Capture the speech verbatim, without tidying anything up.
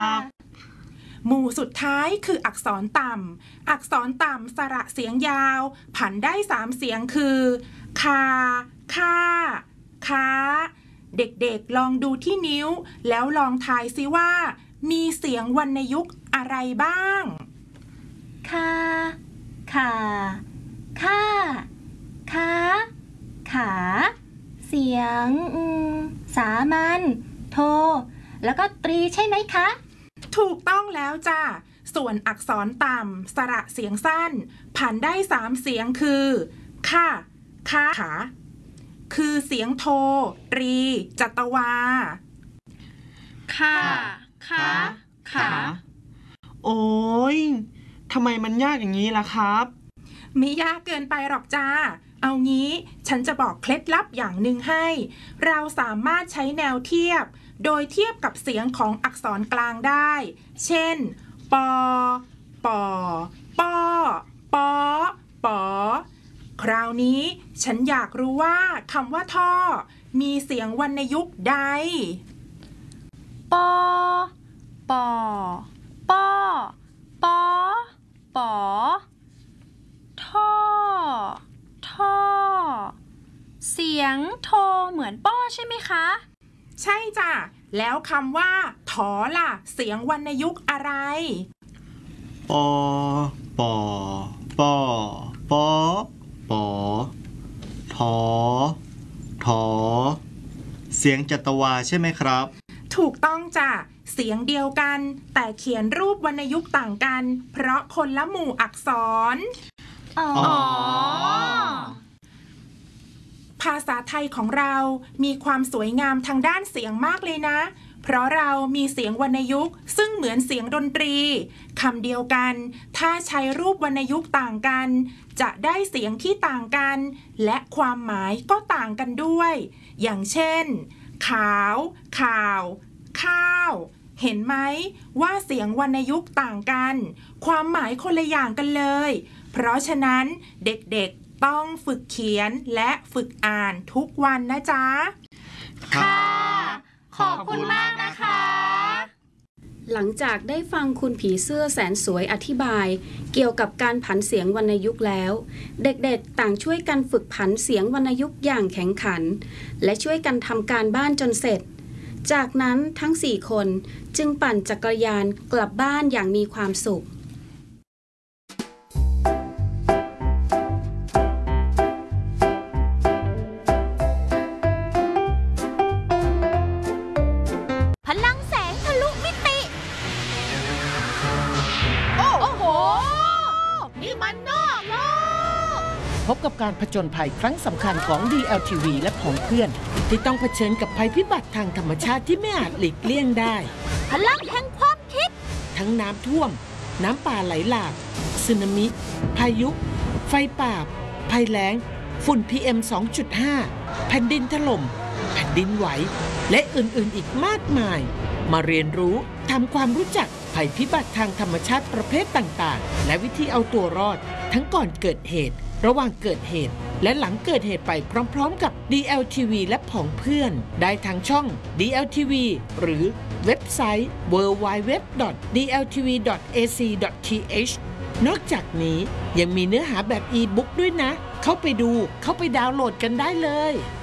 หมู่สุดท้ายคืออักษรต่ำอักษรต่ำสระเสียงยาวผันได้สามเสียงคือคาค่าค้าเด็กๆลองดูที่นิ้วแล้วลองทายซิว่ามีเสียงวรรณยุกต์อะไรบ้างคาขาค่าค้าขาเสียงสามัญโทแล้วก็ตรีใช่ไหมคะถูกต้องแล้วจ้ะส่วนอักษรต่ำสระเสียงสั้นผันได้สามเสียงคือค่าค้าขาคือเสียงโทตรีจัตวาค่าค้าขาโอ้ยทำไมมันยากอย่างนี้ล่ะครับไม่ยากเกินไปหรอกจ้าเอางี้ฉันจะบอกเคล็ดลับอย่างหนึ่งให้เราสามารถใช้แนวเทียบโดยเทียบกับเสียงของอักษรกลางได้เช่นปอปอปอปอปอคราวนี้ฉันอยากรู้ว่าคำว่าท่อมีเสียงวรรณยุกต์ใดปอปอปอปอปอท่อท่อเสียงโทเหมือนป้อใช่ไหมคะใช่จ้ะแล้วคำว่าถอล่ะเสียงวรรณยุกต์อะไรปอปอปอปอปอถอถอเสียงจัตวาใช่ไหมครับถูกต้องจ้ะเสียงเดียวกันแต่เขียนรูปวรรณยุกต์ต่างกันเพราะคนละหมู่อักษรอ๋อภาษาไทยของเรามีความสวยงามทางด้านเสียงมากเลยนะเพราะเรามีเสียงวรรณยุกต์ซึ่งเหมือนเสียงดนตรีคำเดียวกันถ้าใช้รูปวรรณยุกต์ต่างกันจะได้เสียงที่ต่างกันและความหมายก็ต่างกันด้วยอย่างเช่นขาวข่าวข้าวเห็นไหมว่าเสียงวรรณยุกต์ต่างกันความหมายคนละอย่างกันเลยเพราะฉะนั้นเด็กๆต้องฝึกเขียนและฝึกอ่านทุกวันนะจ๊ะค่ะขอบคุณมากนะคะหลังจากได้ฟังคุณผีเสื้อแสนสวยอธิบายเกี่ยวกับการผันเสียงวรรณยุกต์แล้วเด็กๆต่างช่วยกันฝึกผันเสียงวรรณยุกต์อย่างแข็งขันและช่วยกันทำการบ้านจนเสร็จจากนั้นทั้งสี่คนจึงปั่นจักรยานกลับบ้านอย่างมีความสุขพลังแสงทะลุมิติโอ้โหนี่มันนอกโลกพบกับการผจญภัยครั้งสำคัญของ ดี แอล ที วี และของเพื่อนที่ต้องเผชิญกับภัยพิบัติทางธรรมชาติที่ไม่อาจหลีกเลี่ยงได้พลังแห่งความคิดทั้งน้ำท่วมน้ำป่าไหลหลากสึนามิพายุไฟป่าภัยแล้งฝุ่น พี เอ็ม สองจุดห้า แผ่นดินถล่มแผ่นดินไหวและอื่นๆอีกมากมายมาเรียนรู้ทำความรู้จักภัยพิบัติทางธรรมชาติประเภทต่างๆและวิธีเอาตัวรอดทั้งก่อนเกิดเหตุระหว่างเกิดเหตุและหลังเกิดเหตุไปพร้อมๆกับ ดี แอล ที วี และผองเพื่อนได้ทางช่อง ดี แอล ที วี หรือเว็บไซต์ ดับเบิลยู ดับเบิลยู ดับเบิลยู ดอท ดี แอล ที วี ดอท เอ ซี ดอท ที เอช นอกจากนี้ยังมีเนื้อหาแบบอีบุ๊กด้วยนะเข้าไปดูเข้าไปดาวน์โหลดกันได้เลย